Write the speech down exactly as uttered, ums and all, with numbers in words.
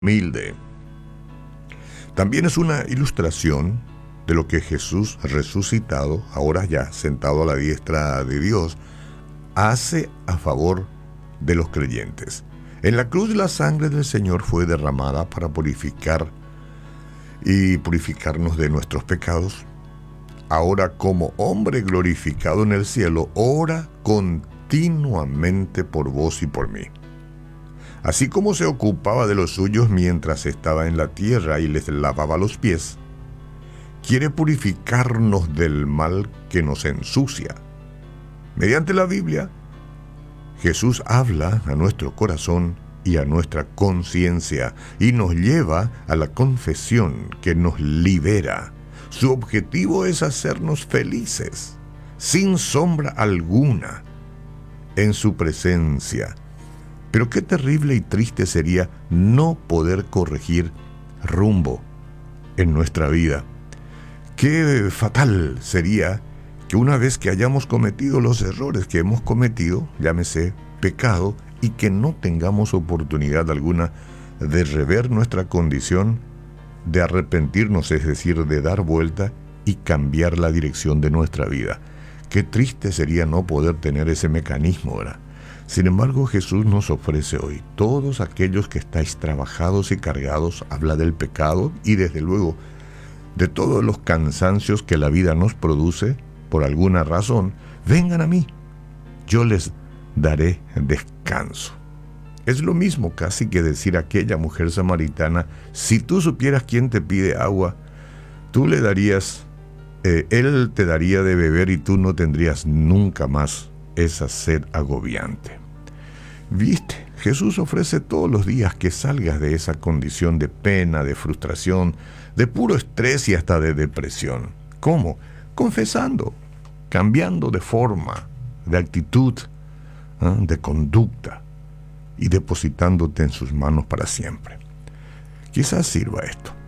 humilde. También es una ilustración de lo que Jesús resucitado, ahora ya sentado a la diestra de Dios, hace a favor de los creyentes. En la cruz la sangre del Señor fue derramada para purificar y purificarnos de nuestros pecados. Ahora, como hombre glorificado en el cielo, ora continuamente por vos y por mí. Así como se ocupaba de los suyos mientras estaba en la tierra y les lavaba los pies, quiere purificarnos del mal que nos ensucia. Mediante la Biblia, Jesús habla a nuestro corazón y a nuestra conciencia y nos lleva a la confesión que nos libera. Su objetivo es hacernos felices, sin sombra alguna, en su presencia. Pero qué terrible y triste sería no poder corregir rumbo en nuestra vida. Qué fatal sería que una vez que hayamos cometido los errores que hemos cometido, llámese pecado, y que no tengamos oportunidad alguna de rever nuestra condición, de arrepentirnos, es decir, de dar vuelta y cambiar la dirección de nuestra vida. Qué triste sería no poder tener ese mecanismo, ¿verdad? Sin embargo, Jesús nos ofrece hoy, todos aquellos que estáis trabajados y cargados, habla del pecado y desde luego de todos los cansancios que la vida nos produce, por alguna razón, vengan a mí, yo les daré descanso. Es lo mismo casi que decir a aquella mujer samaritana, si tú supieras quién te pide agua, tú le darías, eh, él te daría de beber y tú no tendrías nunca más esa sed agobiante. ¿Viste? Jesús ofrece todos los días que salgas de esa condición de pena, de frustración, de puro estrés y hasta de depresión. ¿Cómo? Confesando, cambiando de forma, de actitud, ¿eh? de conducta y depositándote en sus manos para siempre. Quizás sirva esto.